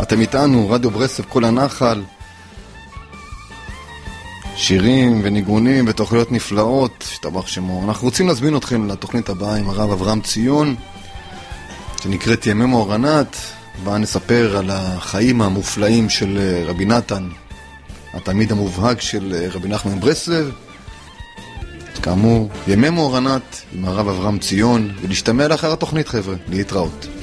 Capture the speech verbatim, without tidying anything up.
אתם איתנו, רדיו ברסלב, כל הנחל, שירים וניגונים ותוכניות נפלאות, שתבח שמו. אנחנו רוצים להזמין אתכם לתוכנית הבאה עם הרב אברהם ציון, שנקראת ימי מאור ענת, בה נספר על החיים המופלאים של רבי נתן, התלמיד המובהק של רבי נחמן מברסלב. כאמור, ימי מאור ענת עם הרב אברהם ציון, ולהשתמע לאחר התוכנית, חבר'ה, להתראות.